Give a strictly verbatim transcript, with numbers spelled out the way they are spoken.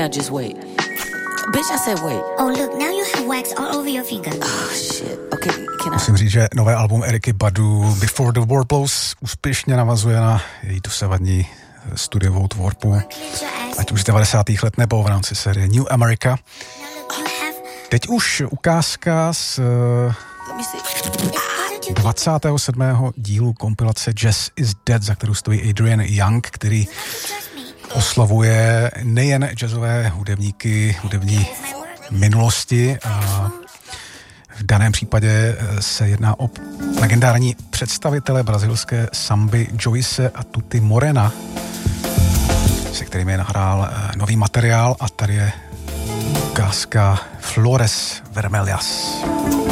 now just wait. Bitch, I said wait. Oh, look, now you have wax all over your finger. Oh, shit. Okay, can I... Musím říct, že nové album Eriky Badu Before the War Blows úspěšně navazuje na její dosavadní studiovou tvorbu, ať už z devadesátých let nebo v rámci série New America. Teď už ukázka z dvacátého sedmého dílu kompilace Jazz is Dead, za kterou stojí Adrian Young, který oslavuje nejen jazzové hudebníky, hudební minulosti. A v daném případě se jedná o legendární představitele brazilské samby Joyce a Tuti Morena, se kterými nahrál nový materiál, a tady je ukázka Flores Vermelhas.